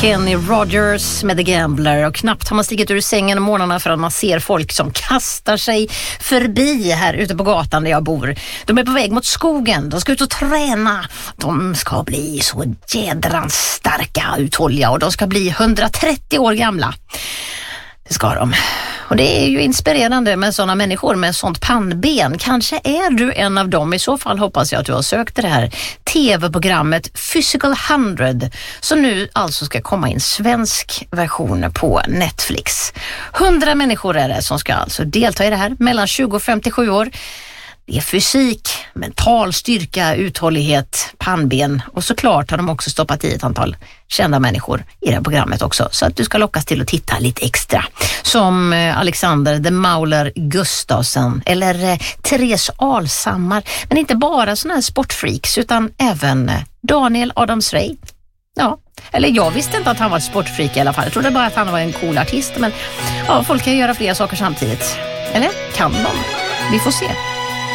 Kenny Rogers med The Gambler, och knappt har man stigit ur sängen om morgnarna förrän man ser folk som kastar sig förbi här ute på gatan där jag bor. De är på väg mot skogen, de ska ut och träna. De ska bli så jädrans starka, uthålliga, och de ska bli 130 år gamla. Det ska de. Och det är ju inspirerande med sådana människor med sånt pannben. Kanske är du en av dem. I så fall hoppas jag att du har sökt det här tv-programmet Physical 100, som nu alltså ska komma i en svensk version på Netflix. 100 människor är det som ska alltså delta i det här, mellan 20 och 57 år. Det är fysik, mental styrka, uthållighet, pannben, och såklart har de också stoppat i ett antal kända människor i det här programmet också, så att du ska lockas till att titta lite extra. Som Alexander de Mauler Gustafsson eller Therese Alsammar, men inte bara såna här sportfreaks utan även Daniel Adams-Ray. Ja, eller jag visste inte att han var ett sportfreak i alla fall. Jag trodde bara att han var en cool artist, men ja, folk kan göra flera saker samtidigt. Eller kan de? Vi får se.